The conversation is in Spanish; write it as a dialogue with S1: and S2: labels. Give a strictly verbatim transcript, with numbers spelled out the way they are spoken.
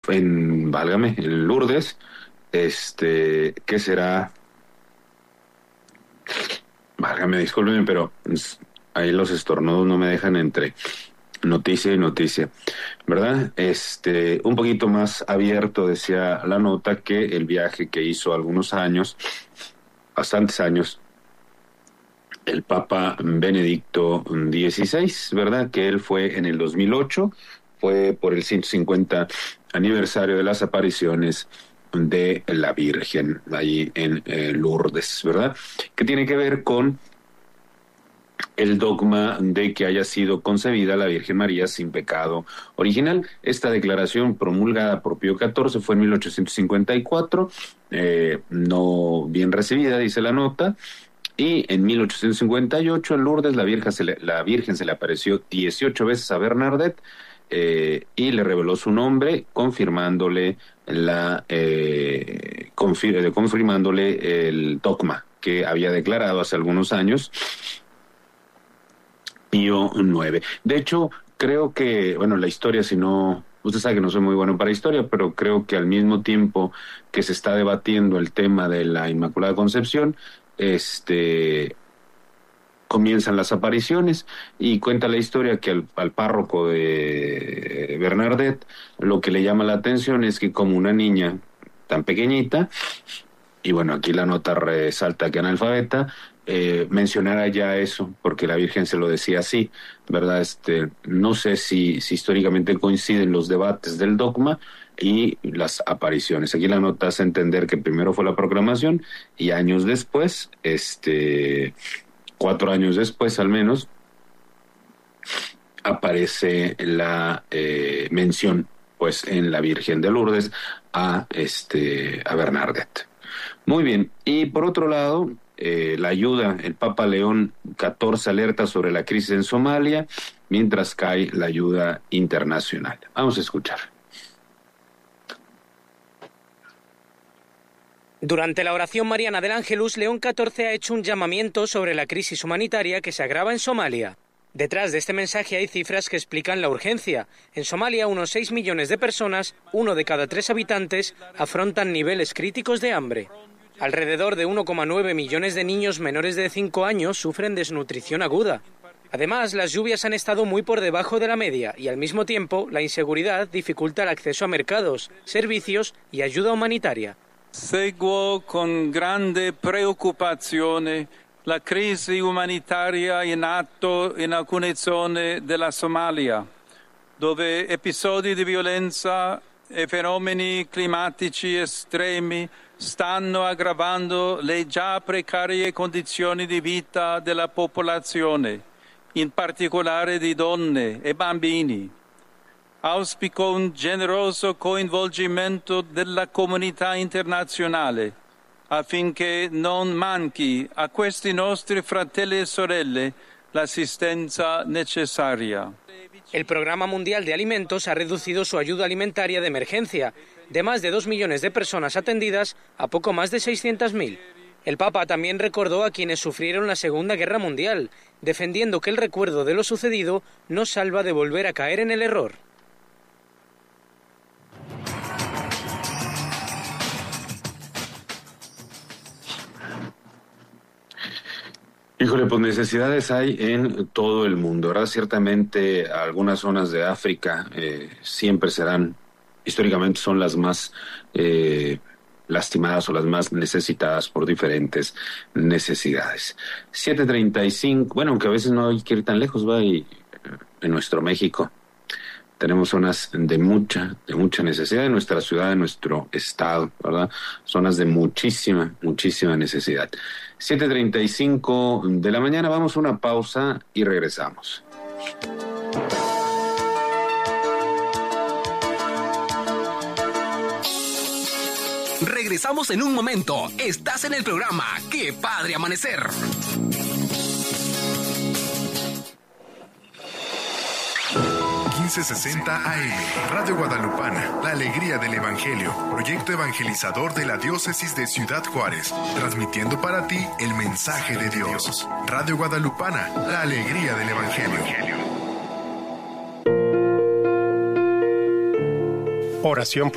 S1: en, válgame, en Lourdes, este, ¿qué será? Válgame, discúlpenme, pero ahí los estornudos no me dejan entre noticia y noticia, ¿verdad? Este, un poquito más abierto, decía la nota, que el viaje que hizo algunos años, bastantes años, el Papa Benedicto dieciséis, ¿verdad? Que él fue en el dos mil ocho, fue por el ciento cincuenta aniversario de las apariciones de la Virgen, ahí en eh, Lourdes, ¿verdad? Que tiene que ver con el dogma de que haya sido concebida la Virgen María sin pecado original. Esta declaración promulgada por Pío catorce fue en mil ochocientos cincuenta y cuatro, eh, no bien recibida, dice la nota, y en mil ochocientos cincuenta y ocho en Lourdes la Virgen se le, la Virgen se le apareció dieciocho veces a Bernadette, eh, y le reveló su nombre, confirmándole la eh, confir, confirmándole el dogma que había declarado hace algunos años Pío nueve. De hecho, creo que, bueno, la historia, si no, usted sabe que no soy muy bueno para historia, pero creo que al mismo tiempo que se está debatiendo el tema de la Inmaculada Concepción, este, comienzan las apariciones, y cuenta la historia que al, al párroco de Bernadette lo que le llama la atención es que como una niña tan pequeñita, y bueno, aquí la nota resalta que analfabeta, eh, mencionara ya eso, porque la Virgen se lo decía así, ¿verdad? Este, no sé si, si históricamente coinciden los debates del dogma y las apariciones. Aquí la nota hace entender que primero fue la proclamación y años después, este, cuatro años después al menos, aparece la eh, mención, pues, en la Virgen de Lourdes a, este, a Bernadette. Muy bien, y por otro lado, eh, la ayuda, el Papa León catorce alerta sobre la crisis en Somalia, mientras cae la ayuda internacional. Vamos a escuchar.
S2: Durante la oración mariana del Ángelus, León catorce ha hecho un llamamiento sobre la crisis humanitaria que se agrava en Somalia. Detrás de este mensaje hay cifras que explican la urgencia. En Somalia, unos seis millones de personas, uno de cada tres habitantes, afrontan niveles críticos de hambre. Alrededor de uno coma nueve millones de niños menores de cinco años sufren desnutrición aguda. Además, las lluvias han estado muy por debajo de la media y, al mismo tiempo, la inseguridad dificulta el acceso a mercados, servicios y ayuda humanitaria.
S3: Seguo con grande preoccupazione la crisi umanitaria in atto in alcune zone della Somalia, dove episodi di violenza e fenomeni climatici estremi stanno aggravando le già precarie condizioni di vita della popolazione, in particolare di donne e bambini. Auspico un generoso coinvolgimento della comunità internazionale affinché non manchi a questi nostri fratelli e sorelle l'assistenza necessaria.
S2: El Programa Mundial de Alimentos ha reducido su ayuda alimentaria de emergencia, de más de dos millones de personas atendidas a poco más de seiscientas mil. El Papa también recordó a quienes sufrieron la Segunda Guerra Mundial, defendiendo que el recuerdo de lo sucedido nos salva de volver a caer en el error.
S1: Híjole, pues necesidades hay en todo el mundo, ¿verdad? Ciertamente algunas zonas de África eh, siempre serán, históricamente son las más eh, lastimadas o las más necesitadas por diferentes necesidades. siete treinta y cinco, bueno, aunque a veces no hay que ir tan lejos, va, y en nuestro México tenemos zonas de mucha, de mucha necesidad en nuestra ciudad, en nuestro estado, ¿verdad? Zonas de muchísima, muchísima necesidad. siete treinta y cinco de la mañana, vamos a una pausa y regresamos.
S4: Regresamos en un momento. Estás en el programa ¡Qué padre amanecer!
S5: quince sesenta A M, Radio Guadalupana, la alegría del Evangelio, proyecto evangelizador de la Diócesis de Ciudad Juárez, transmitiendo para ti el mensaje de Dios. Radio Guadalupana, la alegría del Evangelio.
S6: Oración